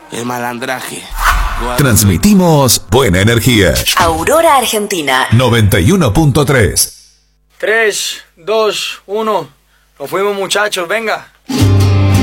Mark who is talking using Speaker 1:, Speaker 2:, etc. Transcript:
Speaker 1: el malandraje.
Speaker 2: Transmitimos buena energía.
Speaker 3: Aurora, Argentina.
Speaker 2: 91.3.
Speaker 4: 3, 2, 1. Nos fuimos, muchachos, venga.